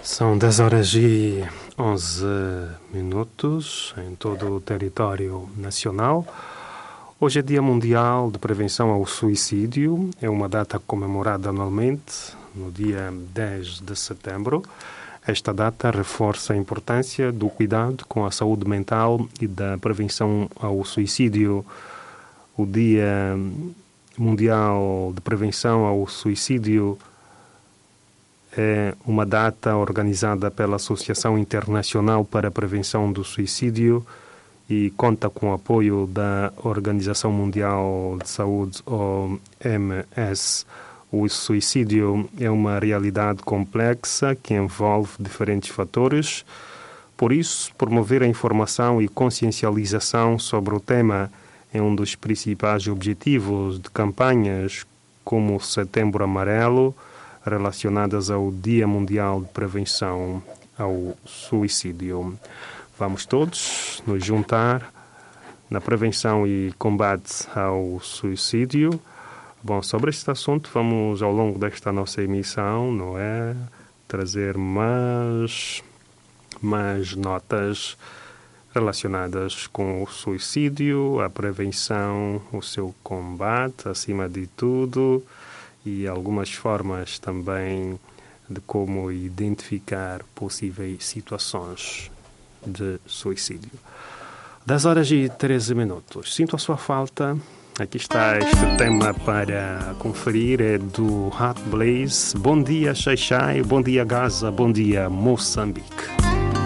São 10 horas e 11 minutos em todo o território nacional. Hoje é Dia Mundial de Prevenção ao Suicídio. É uma data comemorada anualmente no dia 10 de setembro. Esta data reforça a importância do cuidado com a saúde mental e da prevenção ao suicídio. O Dia Mundial de Prevenção ao Suicídio é uma data organizada pela Associação Internacional para a Prevenção do Suicídio e conta com o apoio da Organização Mundial de Saúde, OMS. O suicídio é uma realidade complexa que envolve diferentes fatores. Por isso, promover a informação e consciencialização sobre o tema é um dos principais objetivos de campanhas como o Setembro Amarelo, relacionadas ao Dia Mundial de Prevenção ao Suicídio. Vamos todos nos juntar na prevenção e combate ao suicídio. Bom, sobre este assunto vamos ao longo desta nossa emissão, não é? Trazer mais notas relacionadas com o suicídio, a prevenção, o seu combate, acima de tudo, e algumas formas também de como identificar possíveis situações de suicídio. 10 horas e 13 minutos. Sinto a sua falta. Aqui está este tema para conferir, é do Hot Blaze. Bom dia, Xai Xai. Bom dia, Gaza. Bom dia, Moçambique.